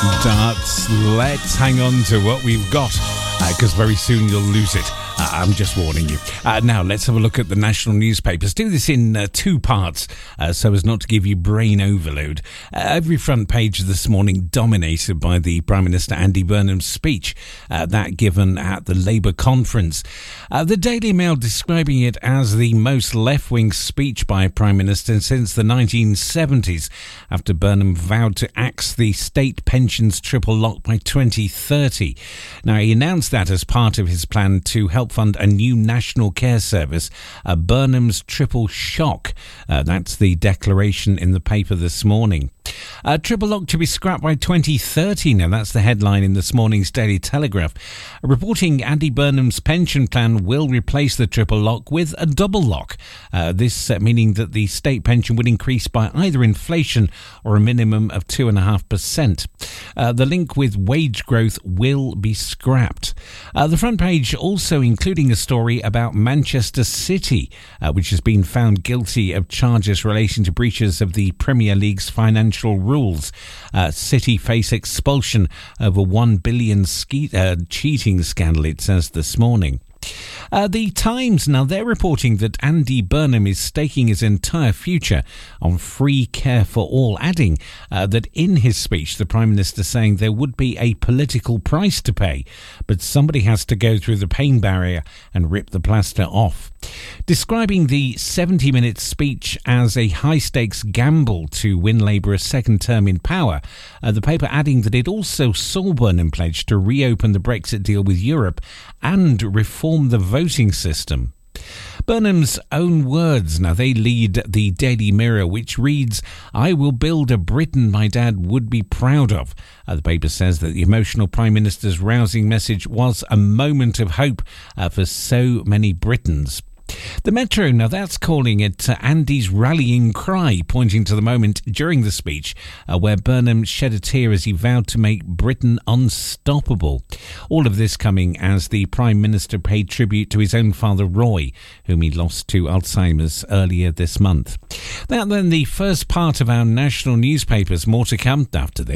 Darts, let's hang on to what we've got, because very soon you'll lose it. I'm just warning you. Now, let's have a look at the national newspapers. Do this in two parts, so as not to give you brain overload. Every front page this morning dominated by the Prime Minister Andy Burnham's speech, that given at the Labour conference. The Daily Mail describing it as the most left-wing speech by a Prime Minister since the 1970s, after Burnham vowed to axe the state pensions triple lock by 2030. Now, he announced that as part of his plan to help fund a new national care service, Burnham's Triple Shock. That's the declaration in the paper this morning. Triple lock to be scrapped by 2030. Now, that's the headline in this morning's Daily Telegraph. Reporting Andy Burnham's pension plan will replace the triple lock with a double lock. This meaning that the state pension would increase by either inflation or a minimum of 2.5%. The link with wage growth will be scrapped. The front page also including a story about Manchester City, which has been found guilty of charges relating to breaches of the Premier League's financial rules. City face expulsion over £1 billion cheating scandal, it says this morning. The Times, now they're reporting that Andy Burnham is staking his entire future on free care for all, adding that in his speech the Prime Minister saying there would be a political price to pay, but somebody has to go through the pain barrier and rip the plaster off. Describing the 70-minute speech as a high-stakes gamble to win Labour a second term in power, the paper adding that it also saw Burnham pledge to reopen the Brexit deal with Europe and reform the voting system. Burnham's own words, now they lead the Daily Mirror, which reads, "I will build a Britain my dad would be proud of." The paper says that the emotional Prime Minister's rousing message was a moment of hope for so many Britons. The Metro, now that's calling it Andy's rallying cry, pointing to the moment during the speech where Burnham shed a tear as he vowed to make Britain unstoppable. All of this coming as the Prime Minister paid tribute to his own father Roy, whom he lost to Alzheimer's earlier this month. That then the first part of our national newspapers. More to come after this.